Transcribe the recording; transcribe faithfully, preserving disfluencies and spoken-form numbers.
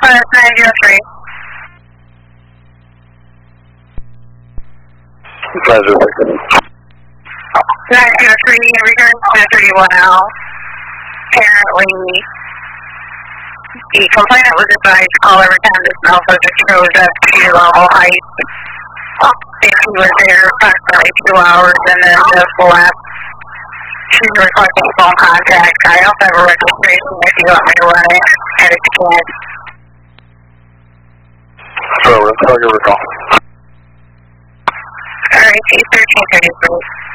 Express nine zero three. nine zero three. nine zero three, return to thirty-one L. Apparently, the complainant was advised to call every time this snow subject shows up to level height. If he was there approximately two hours and then just left, she's requesting phone contact. I also have a registration if you want me to run it, and if you can. So, let's go give her a call. Alright, thirteen thirty-three.